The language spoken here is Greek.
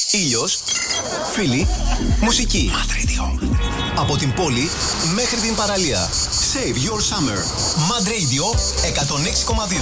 Ήλιος, φίλοι, μουσική. Mad Radio. Από την πόλη μέχρι την παραλία. Save your summer. Mad Radio 106,2.